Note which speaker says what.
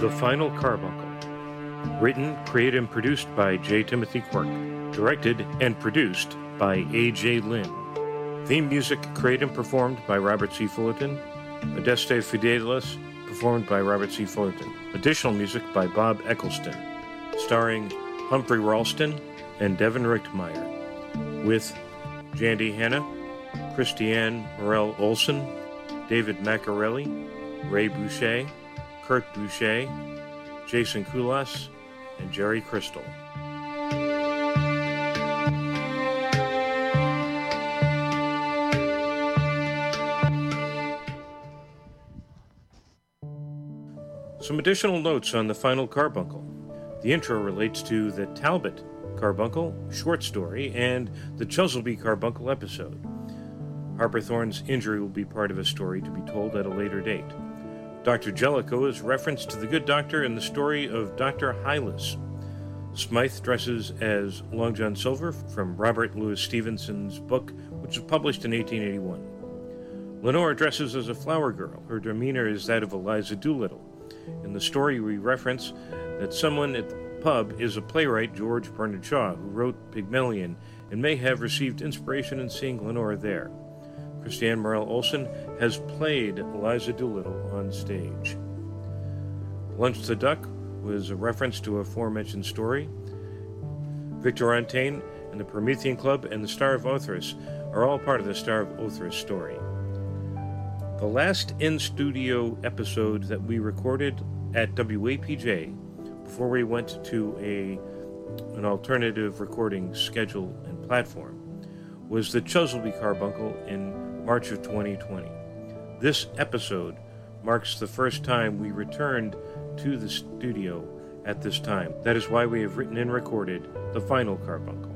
Speaker 1: The Final Carbuncle. Written, created, and produced by J. Timothy Quirk. Directed and produced by A.J. Lynn. Theme music created and performed by Robert C. Fullerton. Adeste Fidelis, performed by Robert C. Fullerton. Additional music by Bob Eccleston. Starring Humphrey Ralston and Devin Richtmeyer. With Jandy Hanna, Christiane Morel Olson, David Maccarelli, Ray Boucher, Kurt Boucher, Jason Kulas, and Jerry Crystal. Some additional notes on the Final Carbuncle. The intro relates to the Talbot Carbuncle short story and the Chuzzleby Carbuncle episode. Harper Thorne's injury will be part of a story to be told at a later date. Dr. Jellicoe is reference to the good doctor in the story of Dr. Hylas. Smythe dresses as Long John Silver from Robert Louis Stevenson's book, which was published in 1881. Lenore dresses as a flower girl. Her demeanor is that of Eliza Doolittle. In the story, we reference that someone at the pub is a playwright, George Bernard Shaw, who wrote Pygmalion and may have received inspiration in seeing Lenore there. Christiane Morel Olson has played Eliza Doolittle on stage. Lunch the Duck was a reference to a aforementioned story. Victor Antaine and the Promethean Club and the Star of Orthrus are all part of the Star of Orthrus story. The last in-studio episode that we recorded at WAPJ before we went to an alternative recording schedule and platform was the Chuzzleby Carbuncle in March of 2020. This episode marks the first time we returned to the studio at this time. That is why we have written and recorded The Final Carbuncle.